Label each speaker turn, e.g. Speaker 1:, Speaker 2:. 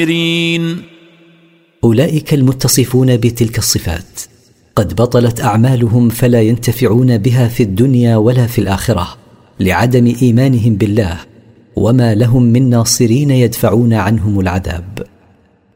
Speaker 1: أولئك المتصفون بتلك الصفات قد بطلت أعمالهم فلا ينتفعون بها في الدنيا ولا في الآخرة لعدم إيمانهم بالله، وما لهم من ناصرين يدفعون عنهم العذاب.